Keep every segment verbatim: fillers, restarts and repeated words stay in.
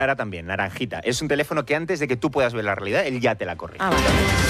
Ahora también, naranjita. Es un teléfono que antes de que tú puedas ver la realidad, él ya te la corrige. Ah, vale.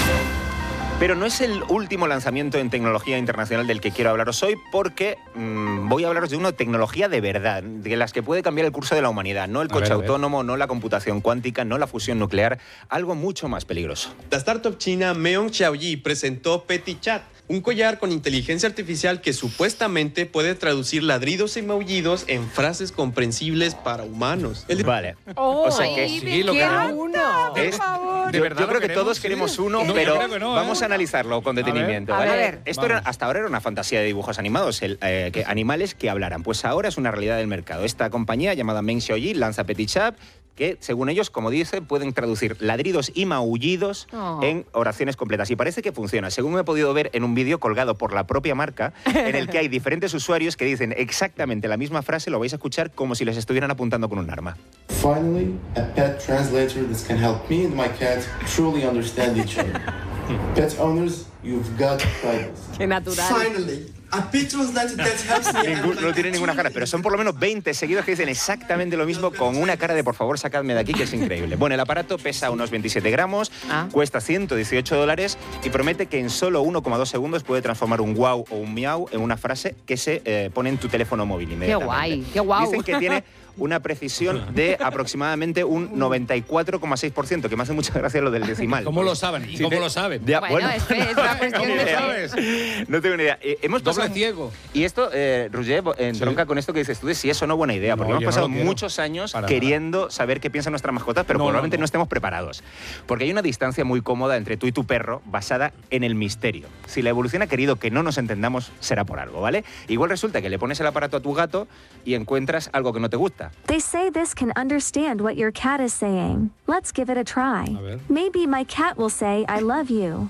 Pero no es el último lanzamiento en tecnología internacional del que quiero hablaros hoy, porque mmm, voy a hablaros de una tecnología de verdad, de las que puede cambiar el curso de la humanidad. No el coche ver, autónomo, no la computación cuántica, no la fusión nuclear, algo mucho más peligroso. La startup china Meong Xiaoyi presentó PetiChat, un collar con inteligencia artificial que supuestamente puede traducir ladridos y maullidos en frases comprensibles para humanos. El... Vale. Oh, o sea que sí, lo quiero uno. Es, por de verdad yo creo que todos sí. queremos uno, no, pero no, vamos ¿eh? a analizarlo con detenimiento. A ver, ¿vale? a ver, Esto era, hasta ahora era una fantasía de dibujos animados, el, eh, que animales que hablaran. Pues ahora es una realidad del mercado. Esta compañía llamada Meong Xiaoyi lanza PetiChat, que, según ellos, como dice, pueden traducir ladridos y maullidos oh. en oraciones completas. Y parece que funciona. Según he podido ver en un vídeo colgado por la propia marca, en el que hay diferentes usuarios que dicen exactamente la misma frase, lo vais a escuchar como si les estuvieran apuntando con un arma. Finally, a pet translator that can help me and my cat truly understand each other. Pet owners, you've got to try this. Qué natural. Finally. A pet translator that helps me. Ningún, no tiene ninguna cara, pero son por lo menos veinte seguidos que dicen exactamente lo mismo con una cara de por favor sacadme de aquí, que es increíble. Bueno, el aparato pesa unos veintisiete gramos, ah. cuesta ciento dieciocho dólares y promete que en solo uno coma dos segundos puede transformar un guau o un miau en una frase que se eh, pone en tu teléfono móvil inmediatamente. Qué guay, qué guau. Dicen que tiene una precisión de aproximadamente un noventa y cuatro coma seis por ciento, que me hace mucha gracia lo del decimal. ¿Cómo lo saben? ¿Y sí, cómo de... lo saben? Ya, bueno, bueno. Es, que es una cuestión ¿Cómo de... lo sabes? No tengo ni idea. Eh, hemos Doble pasado... ciego. Y esto, eh, Roger, entronca sí. con esto que dices tú de si eso no es buena idea, porque no, hemos pasado no muchos años Para queriendo nada. saber qué piensan nuestras mascotas, pero no, probablemente no, no. no estemos preparados. Porque hay una distancia muy cómoda entre tú y tu perro basada en el misterio. Si la evolución ha querido que no nos entendamos, será por algo, ¿vale? Igual resulta que le pones el aparato a tu gato y encuentras algo que no te gusta. They say this can understand what your cat is saying. Let's give it a try. A Maybe my cat will say, I love you.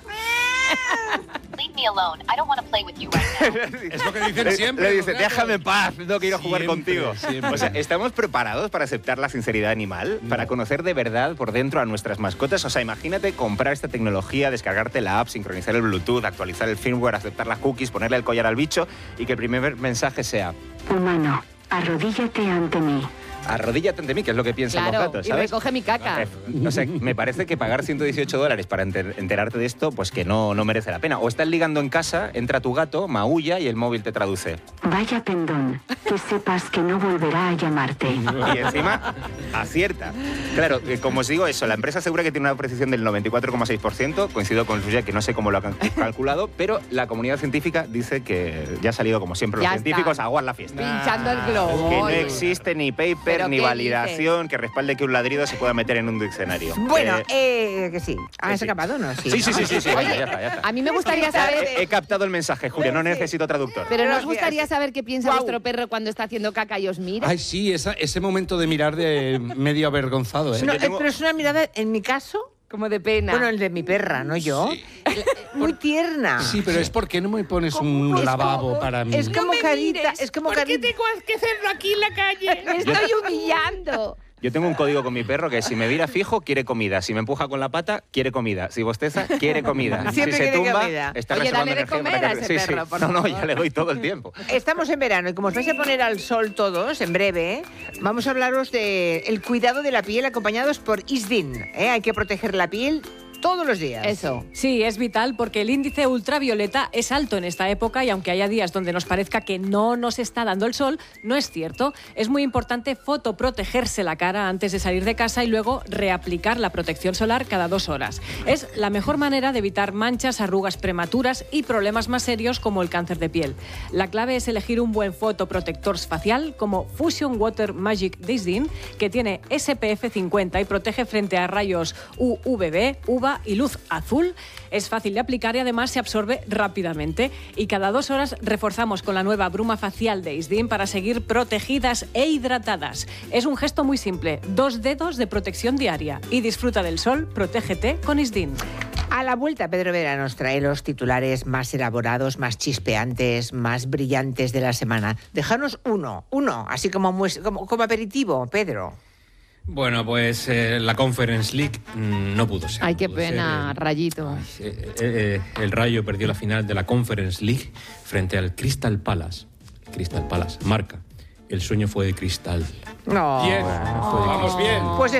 Leave me alone. I don't want to play with you right now. Es lo que dicen siempre. Le dice, déjame en paz, no quiero jugar siempre, contigo. Siempre. O sea, ¿estamos preparados para aceptar la sinceridad animal? No. Para conocer de verdad por dentro a nuestras mascotas. O sea, imagínate comprar esta tecnología, descargarte la app, sincronizar el Bluetooth, actualizar el firmware, aceptar las cookies, ponerle el collar al bicho y que el primer mensaje sea: humano, arrodíllate ante mí. Arrodíllate ante mí, que es lo que piensan claro, los gatos, ¿sabes? Y recoge mi caca. O sea, me parece que pagar ciento dieciocho dólares para enter enterarte de esto, pues que no, no merece la pena. O estás ligando en casa, entra tu gato, maulla y el móvil te traduce. Vaya pendón, que sepas que no volverá a llamarte. Y encima, acierta. Claro, como os digo eso, la empresa asegura que tiene una precisión del noventa y cuatro coma seis por ciento, coincido con Roger, que no sé cómo lo han calculado, pero la comunidad científica dice que ya ha salido como siempre los ya científicos está. a aguar la fiesta. Pinchando el globo. Que no existe ni paper ni validación que respalde que un ladrido se pueda meter en un diccionario. Bueno, eh, eh, que sí. ¿Has sí. acabado o no? Sí, sí, sí, sí, sí, sí. Oye, ya está, ya está. A mí me gustaría saber... He, he captado el mensaje, Julia, no necesito traductor. Pero nos gustaría saber qué piensa wow. vuestro perro cuando está haciendo caca y os mira. Ay, sí, esa, ese momento de mirar de medio avergonzado, ¿eh? No, tengo... Pero es una mirada, en mi caso... Como de pena. Bueno, el de mi perra, no yo. Sí. Muy tierna. Sí, pero es porque no me pones un es lavabo como, para mí. Es como no carita, mires, es como ¿por carita. qué tengo que hacerlo aquí en la calle? Me estoy humillando. Yo tengo un código con mi perro que si me vira fijo, quiere comida. Si me empuja con la pata, quiere comida. Si bosteza, quiere comida. Siempre si se quiere tumba, comida. está Oye, reservando dale de energía comer para a que... ese sí, perro, sí. por No, no, favor. ya le doy todo el tiempo. Estamos en verano y como os vais a poner al sol todos, en breve, vamos a hablaros de el cuidado de la piel acompañados por Isdin. ¿eh? Hay que proteger la piel todos los días. Eso. Sí, es vital porque el índice ultravioleta es alto en esta época y aunque haya días donde nos parezca que no nos está dando el sol, no es cierto. Es muy importante fotoprotegerse la cara antes de salir de casa y luego reaplicar la protección solar cada dos horas. Es la mejor manera de evitar manchas, arrugas prematuras y problemas más serios como el cáncer de piel. La clave es elegir un buen fotoprotector facial como Fusion Water Magic de Isdin, que tiene S P F cincuenta y protege frente a rayos U V B, U V A y luz azul. Es fácil de aplicar y además se absorbe rápidamente. Y cada dos horas reforzamos con la nueva bruma facial de Isdin para seguir protegidas e hidratadas. Es un gesto muy simple, dos dedos de protección diaria. Y disfruta del sol, protégete con Isdin. A la vuelta, Pedro Vera nos trae los titulares más elaborados, más chispeantes, más brillantes de la semana. Déjanos uno, uno, así como, como, como aperitivo, Pedro. Bueno, pues eh, la Conference League mmm, no pudo ser. Ay, qué pudo pena, ser, eh, Rayito. Ay, eh, eh, el Rayo perdió la final de la Conference League frente al Crystal Palace. Crystal Palace, marca. El sueño fue de cristal. No. Bien, fue de vamos cristal. bien. Pues